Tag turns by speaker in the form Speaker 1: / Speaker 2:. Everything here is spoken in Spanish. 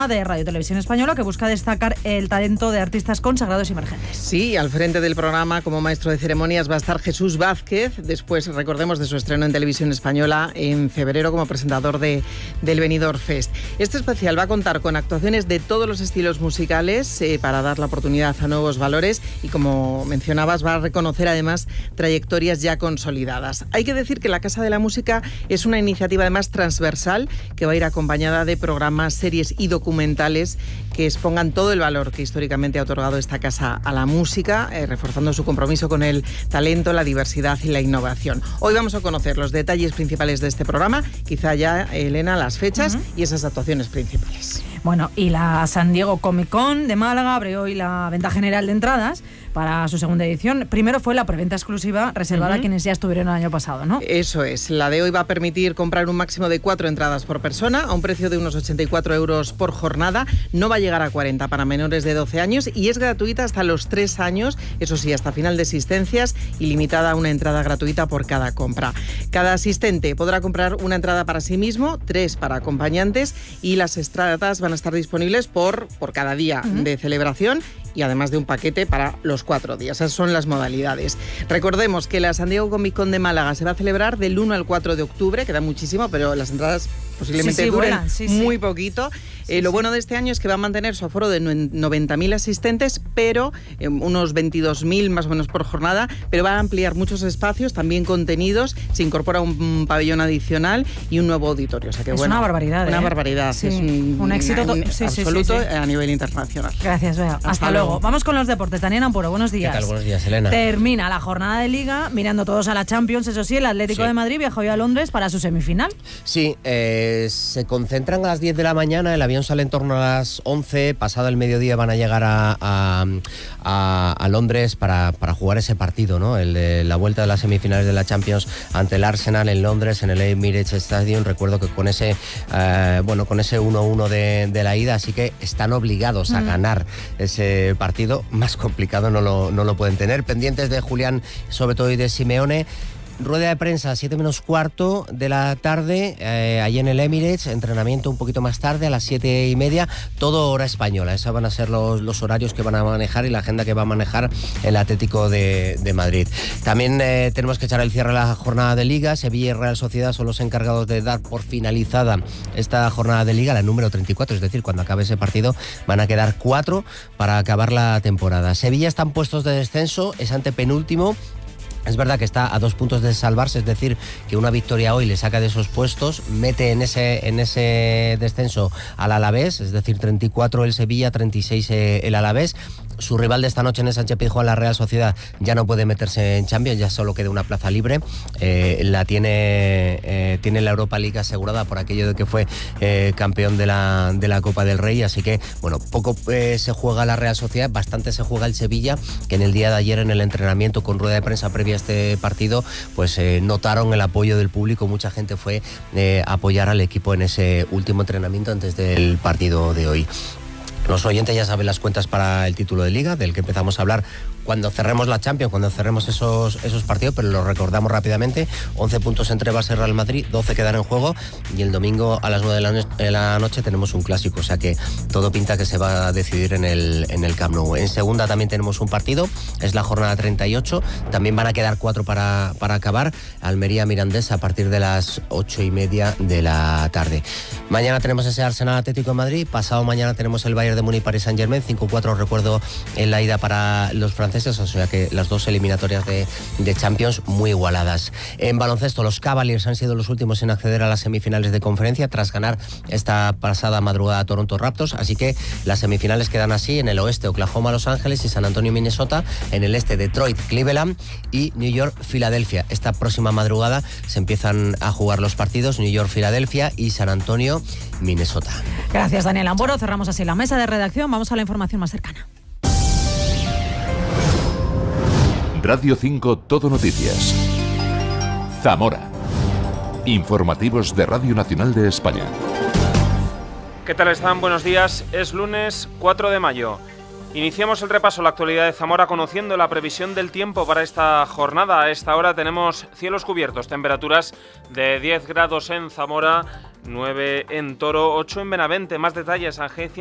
Speaker 1: de Radio Televisión Española que busca destacar el talento de artistas consagrados y emergentes.
Speaker 2: Sí, al frente del programa como maestro de ceremonias va a estar Jesús Vázquez, después recordemos de su estreno en Televisión Española en febrero como presentador del Benidorm Fest. Este especial va a contar con actuaciones de todos los estilos musicales para dar la oportunidad a nuevos valores y, como mencionabas, va a reconocer además trayectorias ya consolidadas. Hay que decir que la Casa de la Música es una iniciativa además transversal que va a ir acompañada de programas, series y documentales que expongan todo el valor que históricamente ha otorgado esta casa a la música, reforzando su compromiso con el talento, la diversidad y la innovación. Hoy vamos a conocer los detalles principales de este programa, quizá ya, Elena, las fechas y esas actuaciones principales.
Speaker 1: Bueno, y la San Diego Comic Con de Málaga abre hoy la venta general de entradas para su segunda edición. Primero fue la preventa exclusiva reservada a quienes ya estuvieron el año pasado, ¿no?
Speaker 2: Eso es. La de hoy va a permitir comprar un máximo de 4 entradas por persona a un precio de unos 84 euros por jornada. No va a llegar a 40 para menores de 12 años y es gratuita hasta los 3 años, eso sí, hasta final de existencias y limitada a una entrada gratuita por cada compra. Cada asistente podrá comprar una entrada para sí mismo, 3 para acompañantes y las entradas van a estar disponibles por cada día de celebración y además de un paquete para los 4 días. Esas son las modalidades. Recordemos que la San Diego Comic Con de Málaga se va a celebrar del 1 al 4 de octubre, queda muchísimo, pero las entradas posiblemente duren muy poquito. Lo bueno de este año es que va a mantener su aforo de 90.000 asistentes, pero unos 22.000 más o menos por jornada, pero va a ampliar muchos espacios, también contenidos, se incorpora un pabellón adicional y un nuevo auditorio. O sea que,
Speaker 1: es una barbaridad.
Speaker 2: Una barbaridad.
Speaker 1: Sí.
Speaker 2: Es un
Speaker 1: éxito
Speaker 2: absoluto a nivel internacional.
Speaker 1: Gracias, Bea. Hasta luego. Vamos con los deportes. Daniel Ampuro, buenos días.
Speaker 3: ¿Qué tal? Buenos días, Elena.
Speaker 1: Termina la jornada de Liga, mirando todos a la Champions, eso sí, el Atlético de Madrid viajó hoy a Londres para su semifinal.
Speaker 3: Sí, se concentran a las 10 de la mañana, el avión sale en torno a las 11, pasado el mediodía van a llegar a Londres para jugar ese partido, ¿no? El de la vuelta de las semifinales de la Champions ante el Arsenal en Londres, en el Emirates Stadium. Recuerdo que con ese 1-1 de la ida, así que están obligados a ganar ese partido. Más complicado no lo pueden tener. Pendientes de Julián, sobre todo, y de Simeone. Rueda de prensa, 7 menos cuarto de la tarde, allí en el Emirates, entrenamiento un poquito más tarde, a las 7:30, todo hora española. Esos van a ser los horarios que van a manejar y la agenda que va a manejar el Atlético de Madrid. También tenemos que echar el cierre a la jornada de Liga. Sevilla y Real Sociedad son los encargados de dar por finalizada esta jornada de Liga, la número 34, es decir, cuando acabe ese partido van a quedar 4 para acabar la temporada. Sevilla está en puestos de descenso, es antepenúltimo. Es verdad que está a 2 puntos de salvarse, es decir, que una victoria hoy le saca de esos puestos, mete en ese descenso al Alavés, es decir, 34 el Sevilla, 36 el Alavés. Su rival de esta noche en el Sánchez Pizjuán, la Real Sociedad, ya no puede meterse en Champions, ya solo queda una plaza libre. Tiene la Europa League asegurada por aquello de que fue campeón de la Copa del Rey, así que, bueno, poco se juega la Real Sociedad, bastante se juega el Sevilla, que en el día de ayer en el entrenamiento con rueda de prensa previa a este partido, pues notaron el apoyo del público, mucha gente fue a apoyar al equipo en ese último entrenamiento antes del partido de hoy. Los oyentes ya saben las cuentas para el título de Liga, del que empezamos a hablar cuando cerremos la Champions, cuando cerremos esos partidos, pero lo recordamos rápidamente. 11 puntos entre Barça y Real Madrid, 12 quedan en juego, y el domingo a las 9 de la noche tenemos un clásico, o sea que todo pinta que se va a decidir en el Camp Nou. En segunda también tenemos un partido, es la jornada 38, también van a quedar 4 para acabar, Almería-Mirandés a partir de las 8:30 de la tarde. Mañana tenemos ese Arsenal Atlético de Madrid, pasado mañana tenemos el Bayern de Múnich Paris Saint-Germain, 5-4 recuerdo en la ida para los franceses, o sea que las dos eliminatorias de Champions muy igualadas. En baloncesto, los Cavaliers han sido los últimos en acceder a las semifinales de conferencia tras ganar esta pasada madrugada a Toronto Raptors, así que las semifinales quedan así: en el oeste Oklahoma, Los Ángeles y San Antonio, Minnesota; en el este Detroit, Cleveland y New York, Filadelfia. Esta próxima madrugada se empiezan a jugar los partidos: New York, Filadelfia y San Antonio, Minnesota.
Speaker 1: Gracias, Daniel Amboro. Cerramos así la mesa de redacción. Vamos a la información más cercana.
Speaker 4: Radio 5 Todo Noticias. Zamora. Informativos de Radio Nacional de España.
Speaker 5: ¿Qué tal están? Buenos días. Es lunes 4 de mayo. Iniciamos el repaso a la actualidad de Zamora conociendo la previsión del tiempo para esta jornada. A esta hora tenemos cielos cubiertos, temperaturas de 10 grados en Zamora, 9 en Toro, 8 en Benavente. Más detalles, Agencia